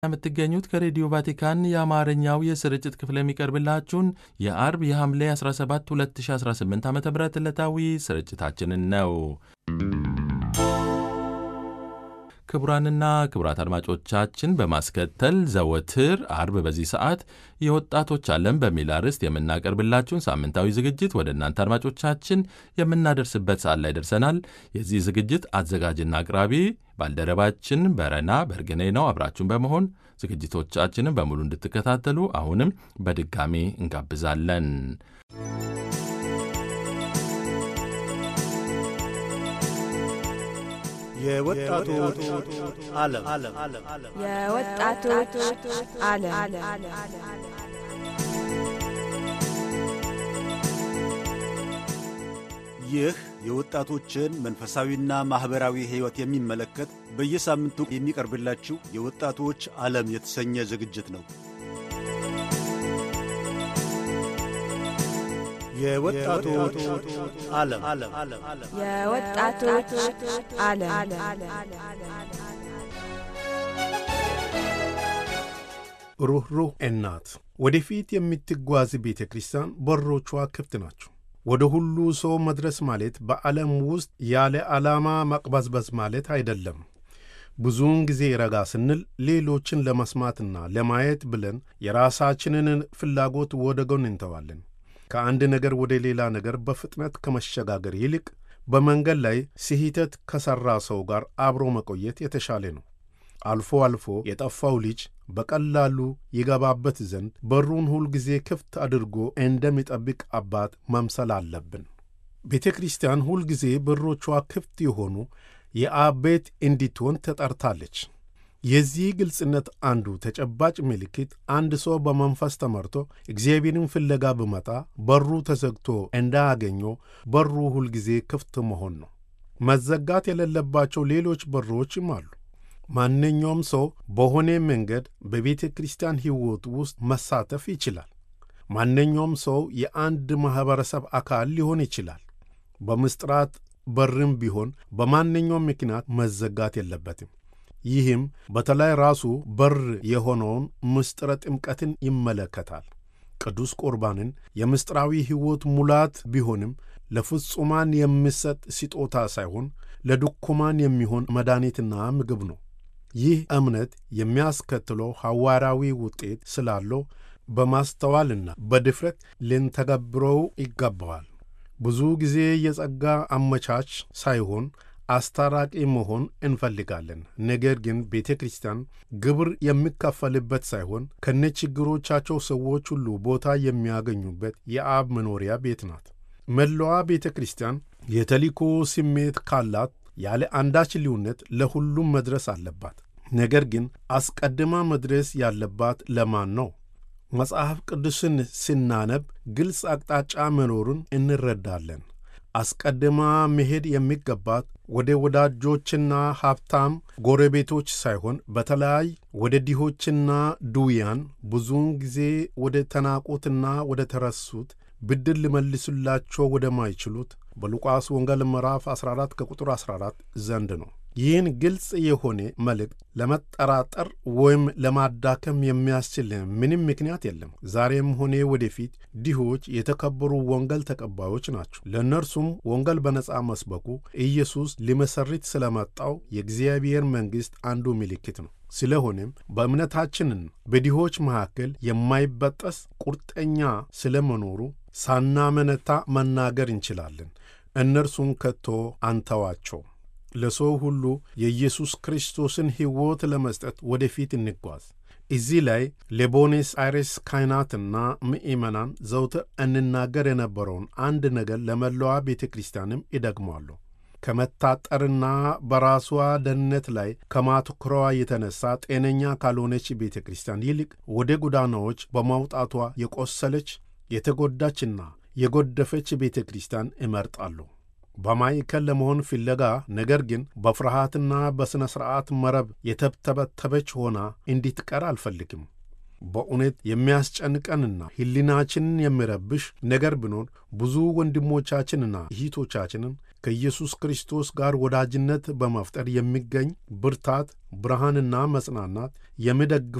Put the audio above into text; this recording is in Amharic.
የምትገኙት ከሬዲዮ ቫቲካን የአማርኛው የስርጭት ክፍል የሚቀርብላችሁን የአርብ የሐምሌ 17 2018 ዓ.ም ዕለታዊ ስርጭታችንን ነው። ክቡራንና ክቡራት አድማጮቻችን በማስከተል ዘወትር አርብ በዚህ ሰዓት የወጣቶች ዓለም በሚል አርዕስት የምናቀርብላችሁን ሳምንታዊ ዝግጅት ወደ እናንተ አድማጮቻችን የምናደርስበት ሰዓት ላይ ደርሰናል። የዚህ ዝግጅት አዘጋጅና አቅራቢ ባልደረባችን በረና በርግኔ ነው። አብራችሁን በመሆን ዝግጅቶቻችንን በሙሉ እንድትከታተሉ አሁንም በድጋሚ እንጋብዛለን። የወጣቶች ዓለም ይህ የወጣቶችን መንፈሳዊና ማኅበራዊ ሕይወት የሚመለከት በየሳምንቱ የሚቀርብላችሁ የወጣቶች ዓለም የተሰኘ ዝግጅት ነው። የወጣቶች ዓለም ሩህሩህ እናት ወደፊት የምትጓዝ ቤተ ክርስቲያን በሮቿ ክፍት ናቸው። ወደ ሁሉ ሰው መድረስ ማለት በዓለም ውስጥ ያለ ዓላማ መቅበዝበዝ ማለት አይደለም። ብዙውን ጊዜ ረጋ ስንል ሌሎችን ለመስማትና ለማየት ብለን የራሳችንን ፍላጎት ወደ ጎን እንተዋለን። ከአንድ ነገር ወደ ሌላ ነገር በፍጥነት ከመሸጋገር ይልቅ በመንገድ ላይ ስህተት ከሠራ ሰው ጋር አብሮ መቆየት የተሻለ ነው። አልፎ አልፎ የጠፋው ልጅ በቀላሉ ይገባበት ዘንድ በሩን ሁል ጊዜ ክፍት አድርጎ እንደሚጠብቅ አባት መምሰል አለብን። ቤተ ክርስቲያን ሁል ጊዜ በሮቿ ክፍት የሆኑ የአብ ቤት እንድትሆን ተጠርታለች። የዚህ ግልጽነት አንዱ ተጨባጭ ምልክት አንድ ሰው በመንፈስ ተመርቶ እግዚአብሔርን ፍለጋ ብመጣ በሩ ተዘግቶ እንዳያገኘው በሩ ሁል ጊዜ ክፍት መሆን ነው። መዘጋት የሌለባቸው ሌሎች በሮችም አሉ። ማንኛውም ሰው በሆነ መንገድ በቤተ ክርስቲያን ሕይወት ውስጥ መሳተፍ ይችላል። ማንኛውም ሰው የአንድ ማኅበረሰብ አካል ሊሆን ይችላል። በምስጢራት በርም ቢሆን በማንኛውም ምክንያት መዘጋት የለበትም። ይህም በተለይ ራሱ በር የሆነውን ምስጢረ ጥምቀትን ይመለከታል። ቅዱስ ቁርባንን የምስጢራዊ ሕይወት ሙላት ቢሆንም ለፍጹማን የሚሰጥ ስጦታ ሳይሆን ለድኩማን የሚሆን መድኃኒትና ምግብ ነው። ይህ እምነት የሚያስከትለው ሐዋርያዊ ውጤት ስላለው በማስተዋልና በድፍረት ልንተገብረው ይገባዋል። ብዙ ጊዜ የጸጋ አመቻች ሳይሆን አስታራቂ መሆን እንፈልጋለን። ነገር ግን ቤተ ክርስቲያን ግብር የሚከፈልበት ሳይሆን ከነችግሮቻቸው ሰዎች ሁሉ ቦታ የሚያገኙበት የአብ መኖሪያ ቤት ናት። መላዋ ቤተ ክርስቲያን የተልእኮ ስሜት ካላት ያለ አንዳች ልዩነት ለሁሉም መድረስ አለባት። ነገር ግን አስቀድማ መድረስ ያለባት ለማን ነው? መጽሐፍ ቅዱስን ስናነብ ግልጽ አቅጣጫ መኖሩን እንረዳለን። አስቀድማ መሄድ የሚገባት ወደ ወዳጆችና ሀብታም ጎረቤቶች ሳይሆን በተለይ ወደ ድሆችና ድውያን፣ ብዙውን ጊዜ ወደ ተናቁትና ወደ ተረሱት፣ ብድር ሊመልሱላቸው ወደማይችሉት በሉቃስ ወንጌል ምዕራፍ 14 ከቁጥር 14 ዘንድ ነው። ይህን ግልጽ የሆነ መልእክት ለመጠራጠር ወይም ለማዳከም የሚያስችል ምንም ምክንያት የለም። ዛሬም ሆነ ወደፊት ድሆች የተከበሩ ወንጌል ተቀባዮች ናቸው። ለእነርሱም ወንጌል በነጻ መስበኩ ኢየሱስ ሊመሰርት ስለመጣው የእግዚአብሔር መንግሥት አንዱ ምልክት ነው። ስለሆነም በእምነታችንን በድሆች መካከል የማይበጠስ ቁርጠኛ ስለመኖሩ ሳናመነታ መናገር እንችላለን። እነርሱን ከቶ አንተዋቸው። ለሰው ሁሉ የኢየሱስ ክርስቶስን ሕይወት ለመስጠት ወደፊት እንጓዝ። እዚህ ላይ ለቦኔስ አይሬስ ካህናትና ምእመናን ዘውትር እንናገር የነበረውን አንድ ነገር ለመላዋ ቤተ ክርስቲያንም ይደግማሉ። ከመታጠርና በራሷ ደህንነት ላይ ከማትኩሯ የተነሳ ጤነኛ ካልሆነች ቤተ ክርስቲያን ይልቅ ወደ ጎዳናዎች በማውጣቷ የቆሰለች የተጎዳችና የጎደፈች ቤተ ክርስቲያን ይመርጣሉ። በማዕከል ለመሆን ፍለጋ ነገር ግን በፍርሃትና በሥነ ሥርዓት መረብ የተተበተበች ሆና እንድትቀር አልፈልግም። በእውነት የሚያስጨንቀንና ሕሊናችንን የሚረብሽ ነገር ቢኖር ብዙ ወንድሞቻችንና እህቶቻችንን ከኢየሱስ ክርስቶስ ጋር ወዳጅነት በመፍጠር የሚገኝ ብርታት፣ ብርሃንና መጽናናት የሚደግፉ